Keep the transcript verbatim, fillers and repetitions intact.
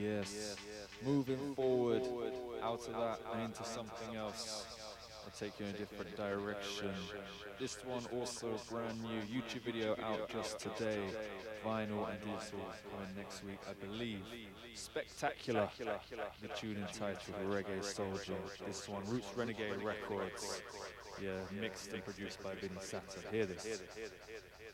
Yes. Moving forward, out of that and into something else. I'll take you in a different direction. This one also brand new YouTube video out just today. Vinyl and digital coming next week, I believe. Spectacular. The tune entitled Reggae Soldier. This one, Roots Renegade Records. Yeah, mixed and produced by Vinny Satter. Hear this.